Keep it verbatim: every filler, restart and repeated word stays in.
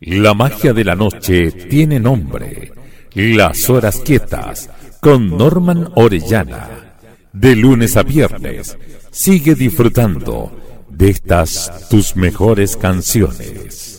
La magia de la noche tiene nombre. Las horas quietas con Norman Orellana. De lunes a viernes, sigue disfrutando de estas tus mejores canciones.